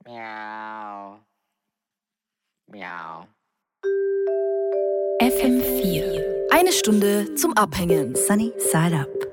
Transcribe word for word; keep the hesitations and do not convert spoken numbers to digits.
Miau. Miau. F M vier. Eine Stunde zum Abhängen. Sunny Side Up.